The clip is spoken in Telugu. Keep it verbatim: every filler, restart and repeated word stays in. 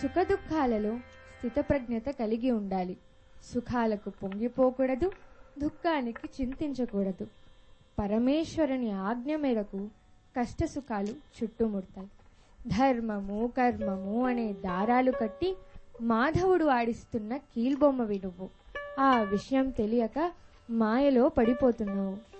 సుఖదుఖాలలో స్థితప్రజ్ఞత కలిగి ఉండాలి. సుఖాలకు పొంగిపోకూడదు, దుఃఖానికి చింతించకూడదు. పరమేశ్వరుని ఆజ్ఞ మేరకు కష్టసుఖాలు చుట్టుముడతాయి. ధర్మము కర్మము అనే దారాలు కట్టి మాధవుడు ఆడిస్తున్న కీల్బొమ్మవి నువ్వు. ఆ విషయం తెలియక మాయలో పడిపోతున్నావు.